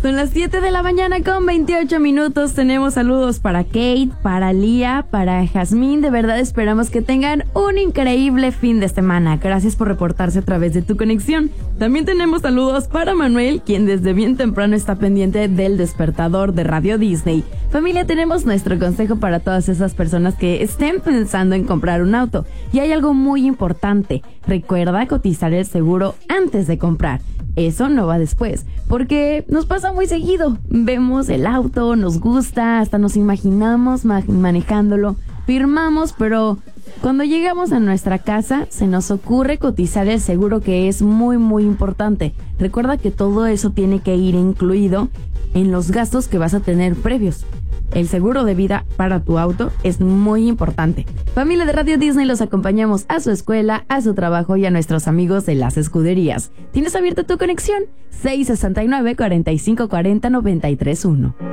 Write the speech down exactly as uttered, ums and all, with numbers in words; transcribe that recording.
Son las siete de la mañana con veintiocho minutos. Tenemos saludos para Kate, para Lía, para Jazmín. De verdad esperamos que tengan un increíble fin de semana. Gracias por reportarse a través de Tu Conexión. También tenemos saludos para Manuel, quien desde bien temprano está pendiente del despertador de Radio Disney. Familia, tenemos nuestro consejo para todas esas personas que estén pensando en comprar un auto. Y hay algo muy importante. Recuerda cotizar el seguro antes de comprar. Eso no va después, porque nos pasa muy seguido. Vemos el auto, nos gusta, hasta nos imaginamos ma- manejándolo, firmamos, pero cuando llegamos a nuestra casa se nos ocurre cotizar el seguro, que es muy muy importante. Recuerda que todo eso tiene que ir incluido en los gastos que vas a tener previos. El seguro de vida para tu auto es muy importante. Familia de Radio Disney, los acompañamos a su escuela, a su trabajo y a nuestros amigos de las escuderías. ¿Tienes abierta Tu Conexión? seis sesenta y nueve, cuarenta y cinco cuarenta, noventa y tres uno.